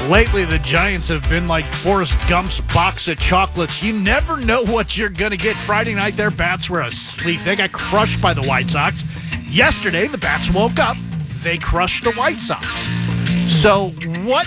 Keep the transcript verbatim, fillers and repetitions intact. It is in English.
Lately, the Giants have been like Forrest Gump's box of chocolates. You never know what you're going to get. Friday night, their bats were asleep. They got crushed by the White Sox. Yesterday, the bats woke up. They crushed the White Sox. So what